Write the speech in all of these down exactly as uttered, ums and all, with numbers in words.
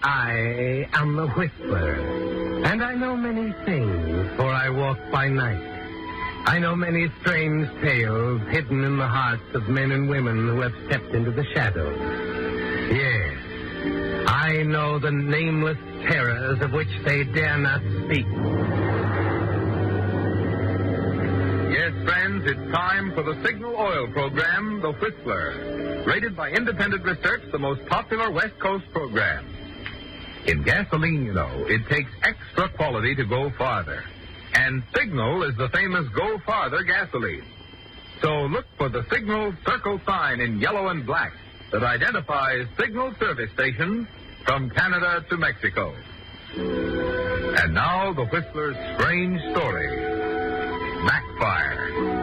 I am the Whistler, and I know many things, for I walk by night. I know many strange tales hidden in the hearts of men and women who have stepped into the shadows. Yes, I know the nameless terrors of which they dare not speak. Yes, friends, it's time for the Signal Oil program, The Whistler. Rated by independent research, the most popular West Coast program. In gasoline, you know, it takes extra quality to go farther. And Signal is the famous Go Farther gasoline. So look for the Signal circle sign in yellow and black that identifies Signal service stations from Canada to Mexico. And now, the Whistler's strange story, Backfire.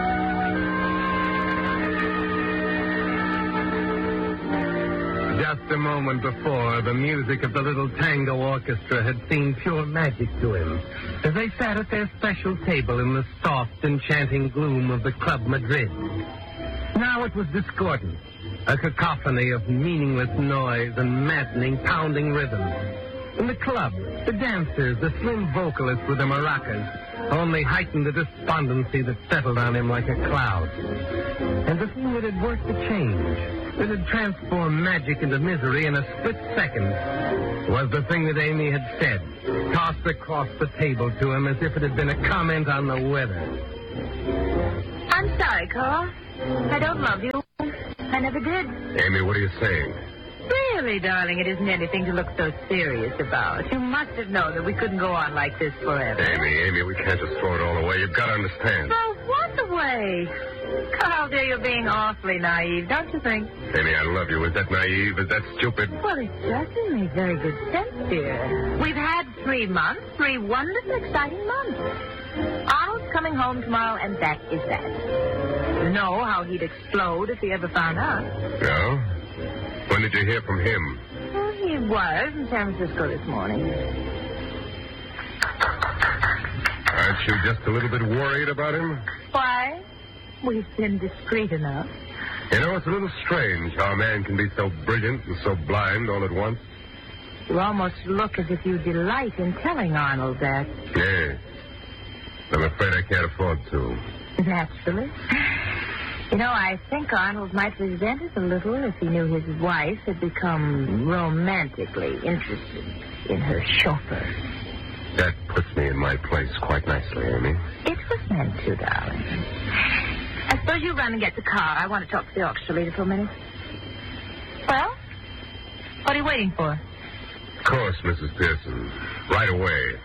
Just a moment before, the music of the little tango orchestra had seemed pure magic to him as they sat at their special table in the soft, enchanting gloom of the Club Madrid. Now it was discordant, a cacophony of meaningless noise and maddening, pounding rhythms. In the club, the dancers, the slim vocalists with the maracas, only heightened the despondency that settled on him like a cloud. And the thing that had worked the change, that had transformed magic into misery in a split second, was the thing that Amy had said, tossed across the table to him as if it had been a comment on the weather. I'm sorry, Carl. I don't love you. I never did. Amy, what are you saying? Really, darling, it isn't anything to look so serious about. You must have known that we couldn't go on like this forever. Amy, Amy, we can't just throw it all away. You've got to understand. Well, what away? Carl, dear, you're being awfully naive, don't you think? Amy, I love you. Is that naive? Is that stupid? Well, it doesn't make very good sense, dear. We've had three months, three wonderful, exciting months. Arnold's coming home tomorrow, and that is that. You know how he'd explode if he ever found out. No? When did you hear from him? Well, he was in San Francisco this morning. Aren't you just a little bit worried about him? Why? We've been discreet enough. You know, it's a little strange how a man can be so brilliant and so blind all at once. You almost look as if you delight in telling Arnold that. Yes. I'm afraid I can't afford to. Naturally. You know, I think Arnold might resent it a little if he knew his wife had become romantically interested in her chauffeur. That puts me in my place quite nicely, Amy. It was meant to, darling. I suppose you run and get the car. I want to talk to the orchestra leader for a minute. Well, what are you waiting for? Of course, Missus Pearson. Right away.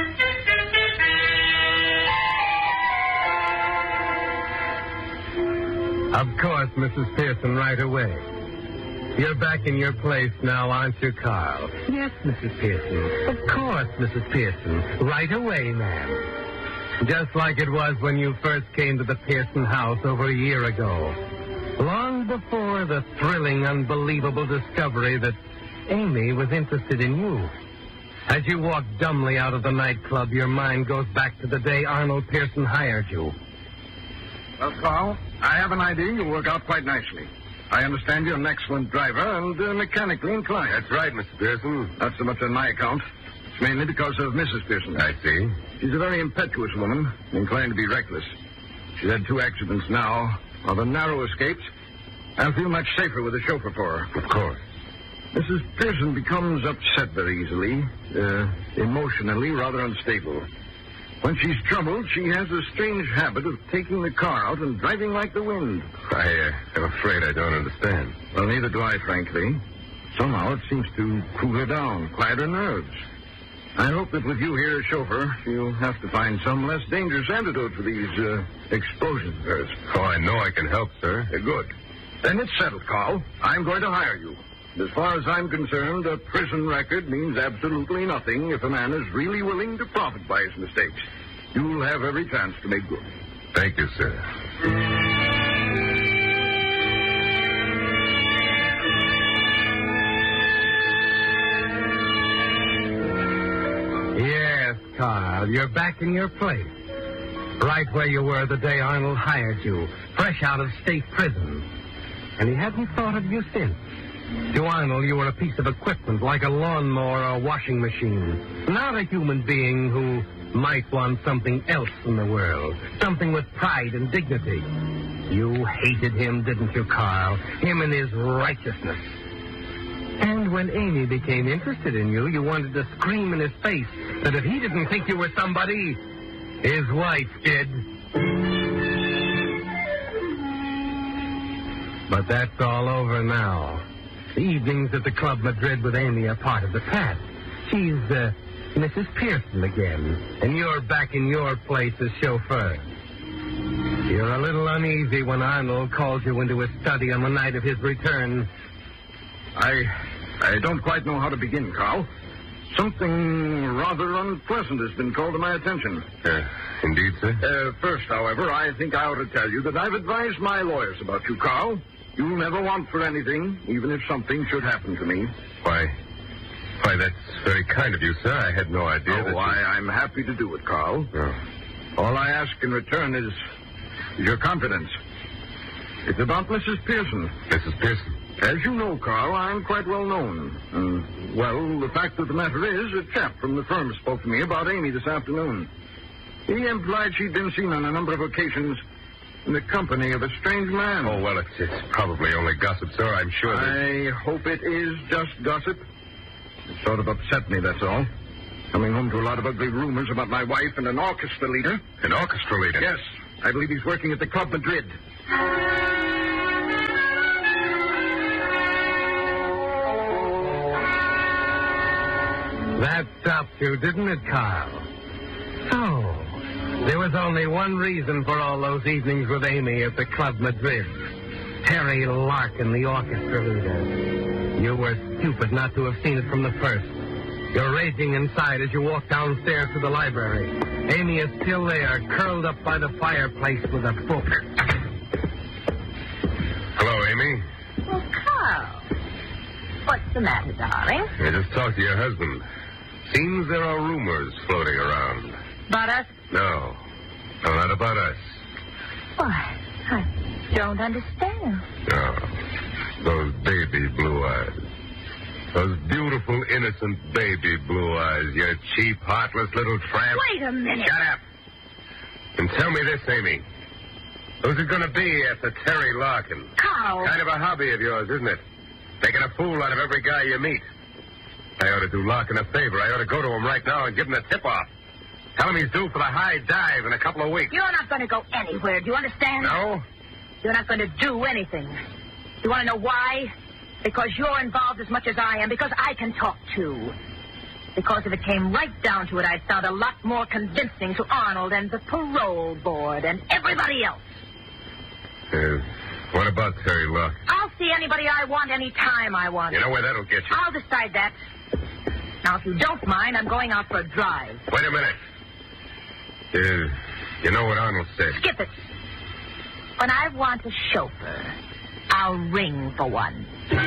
Of course, Missus Pearson, right away. You're back in your place now, aren't you, Carl? Yes, Missus Pearson. Of course, Missus Pearson. Right away, ma'am. Just like it was when you first came to the Pearson house over a year ago. Long before the thrilling, unbelievable discovery that Amy was interested in you. As you walk dumbly out of the nightclub, your mind goes back to the day Arnold Pearson hired you. Well, Carl, I have an idea you'll work out quite nicely. I understand you're an excellent driver and uh, mechanically inclined. That's right, Mister Pearson. Not so much on my account. It's mainly because of Missus Pearson. I see. She's a very impetuous woman, inclined to be reckless. She's had two accidents now, rather narrow escapes. I feel much safer with a chauffeur for her. Of course. Missus Pearson becomes upset very easily, uh, emotionally rather unstable. When she's troubled, she has a strange habit of taking the car out and driving like the wind. I, uh, am afraid I don't understand. Well, neither do I, frankly. Somehow it seems to cool her down, quiet her nerves. I hope that with you here as chauffeur, you'll have to find some less dangerous antidote for these uh, explosions of hers. Oh, I know I can help, sir. Uh, good. Then it's settled, Carl. I'm going to hire you. As far as I'm concerned, a prison record means absolutely nothing if a man is really willing to profit by his mistakes. You'll have every chance to make good. Thank you, sir. Yes, Carl, you're back in your place. Right where you were the day Arnold hired you, fresh out of state prison. And he hadn't thought of you since. To Arnold, you were a piece of equipment, like a lawnmower or a washing machine. Not a human being who might want something else in the world. Something with pride and dignity. You hated him, didn't you, Carl? Him and his righteousness. And when Amy became interested in you, you wanted to scream in his face that if he didn't think you were somebody, his wife did. But that's all over now. The evenings at the Club Madrid with Amy are part of the past. She's uh, Missus Pearson again, and you're back in your place as chauffeur. You're a little uneasy when Arnold calls you into his study on the night of his return. I I don't quite know how to begin, Carl. Something rather unpleasant has been called to my attention. Uh, indeed, sir? Uh, first, however, I think I ought to tell you that I've advised my lawyers about you, Carl. You'll never want for anything, even if something should happen to me. Why, why, that's very kind of you, sir. I had no idea Oh, that why, you... I'm happy to do it, Carl. Oh. All I ask in return is, is your confidence. It's about Missus Pearson. Missus Pearson? As you know, Carl, I'm quite well known. And, well, the fact of the matter is, a chap from the firm spoke to me about Amy this afternoon. He implied she'd been seen on a number of occasions in the company of a strange man. Oh, well, it's, it's probably only gossip, sir. I'm sure that... I hope it is just gossip. It sort of upset me, that's all. Coming home to a lot of ugly rumors about my wife and an orchestra leader. An orchestra leader? Yes. I believe he's working at the Club Madrid. That stopped you, didn't it, Carl? So, there was only one reason for all those evenings with Amy at the Club Madrid. Terry Larkin, the orchestra leader. You were stupid not to have seen it from the first. You're raging inside as you walk downstairs to the library. Amy is still there, curled up by the fireplace with a book. Hello, Amy. Well, Carl. What's the matter, darling? I just talked to your husband. Seems there are rumors floating around. About us? No. No, not about us. Why, I don't understand. No. Those baby blue eyes. Those beautiful, innocent baby blue eyes. You cheap, heartless little tramp. Wait a minute. Shut up. And tell me this, Amy. Who's it going to be after Terry Larkin? Carl. Kind of a hobby of yours, isn't it? Making a fool out of every guy you meet. I ought to do Larkin a favor. I ought to go to him right now and give him a tip-off. Tell him he's due for the high dive in a couple of weeks. You're not going to go anywhere. Do you understand? No? You're not going to do anything. You want to know why? Because you're involved as much as I am. Because I can talk, too. Because if it came right down to it, I'd sound a lot more convincing to Arnold and the parole board and everybody else. Uh, what about Terry Larkin? I'll see anybody I want any time I want. You know where that'll get you? I'll decide that. Now, if you don't mind, I'm going out for a drive. Wait a minute. Uh, you know what Arnold said? Skip it. When I want a chauffeur, I'll ring for one.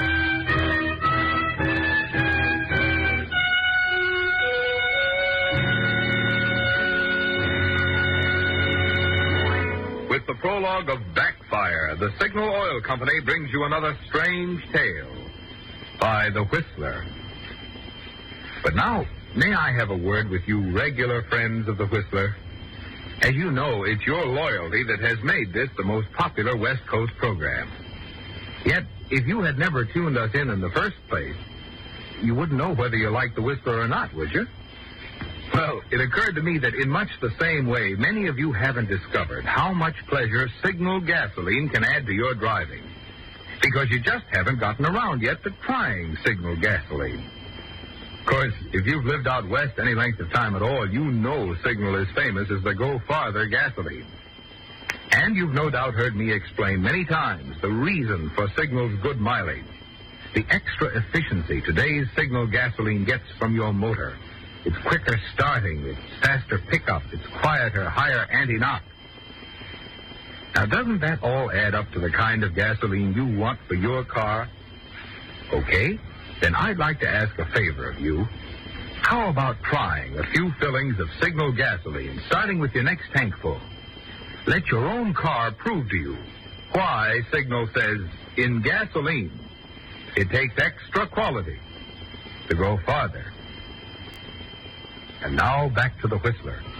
With the prologue of Backfire, the Signal Oil Company brings you another strange tale by The Whistler. But now, may I have a word with you regular friends of The Whistler? As you know, it's your loyalty that has made this the most popular West Coast program. Yet, if you had never tuned us in in the first place, you wouldn't know whether you liked The Whistler or not, would you? Well, it occurred to me that in much the same way, many of you haven't discovered how much pleasure Signal gasoline can add to your driving. Because you just haven't gotten around yet to trying Signal gasoline. Of course, if you've lived out west any length of time at all, you know Signal is famous as the go-farther gasoline. And you've no doubt heard me explain many times the reason for Signal's good mileage. The extra efficiency today's Signal gasoline gets from your motor. It's quicker starting, it's faster pickup, it's quieter, higher anti-knock. Now, doesn't that all add up to the kind of gasoline you want for your car? Okay, then I'd like to ask a favor of you. How about trying a few fillings of Signal gasoline, starting with your next tank full? Let your own car prove to you why Signal says, in gasoline, It takes extra quality to go farther. And now back to the Whistler.